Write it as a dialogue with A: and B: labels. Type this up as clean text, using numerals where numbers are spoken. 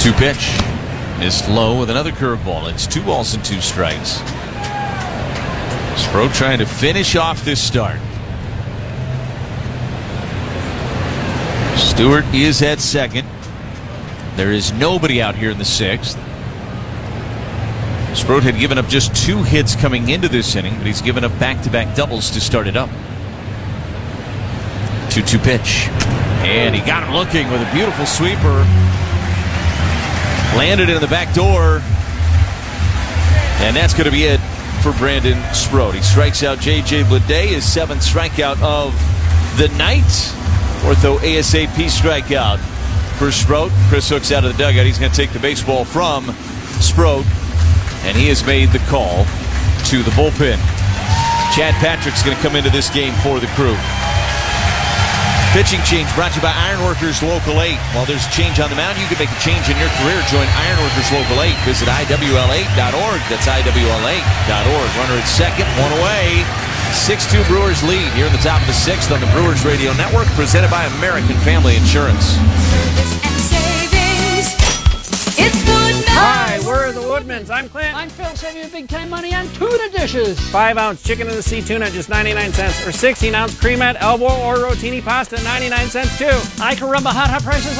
A: 2-2 pitch. Missed low with another curveball. It's 2 balls and 2 strikes. Sproat trying to finish off this start. Stewart is at second. There is nobody out here in the 6th. Sproat had given up just 2 hits coming into this inning, but he's given up back-to-back doubles to start it up. 2-2 pitch. And he got him looking with a beautiful sweeper. Landed it in the back door. And that's going to be it for Brandon Sproat. He strikes out J.J. Bleday, his 7th strikeout of the night. 4th ASAP strikeout for Sproat. Chris Hooks out of the dugout. He's going to take the baseball from Sproat. And he has made the call to the bullpen. Chad Patrick's going to come into this game for the Crew. Pitching change brought to you by Ironworkers Local 8. While there's a change on the mound, you can make a change in your career. Join Ironworkers Local 8. Visit IWL8.org. That's IWL8.org. Runner at second, 1 away. 6-2 Brewers lead here in the top of the 6th on the Brewers Radio Network, presented by American Family Insurance.
B: Hi, we're the Woodmans. I'm Clint.
C: I'm Phil, saving you big time money on tuna dishes.
B: 5-ounce chicken in the sea tuna, just 99 cents. Or 16-ounce cream at elbow or rotini pasta, 99 cents too.
C: I Caramba hot prices